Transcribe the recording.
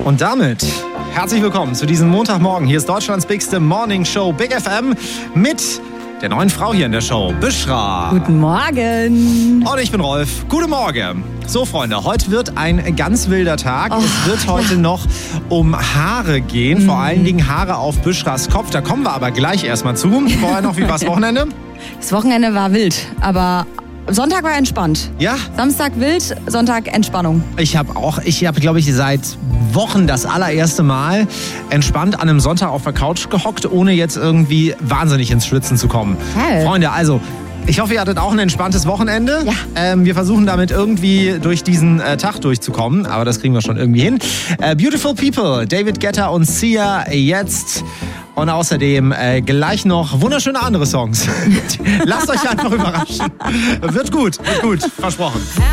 Und damit herzlich willkommen zu diesem Montagmorgen. Hier ist Deutschlands bigste Morning Show Big FM mit der neuen Frau hier in der Show, Büşra. Guten Morgen. Und ich bin Rolf. Guten Morgen. So, Freunde, heute wird ein ganz wilder Tag. Es wird heute noch um Haare gehen, vor allen Dingen Haare auf Büschras Kopf. Da kommen wir aber gleich erstmal zu. Vorher noch, wie war das Wochenende? Das Wochenende war wild, aber Sonntag war entspannt. Ja? Samstag wild, Sonntag Entspannung. Ich habe, glaube ich, seit Wochen das allererste Mal entspannt an einem Sonntag auf der Couch gehockt, ohne jetzt irgendwie wahnsinnig ins Schwitzen zu kommen. Hey. Freunde, also ich hoffe, ihr hattet auch ein entspanntes Wochenende. Ja. Wir versuchen damit irgendwie durch diesen Tag durchzukommen, aber das kriegen wir schon irgendwie hin. Beautiful People, David Guetta und Sia jetzt. Und außerdem gleich noch wunderschöne andere Songs. Lasst euch einfach überraschen. Wird gut, versprochen.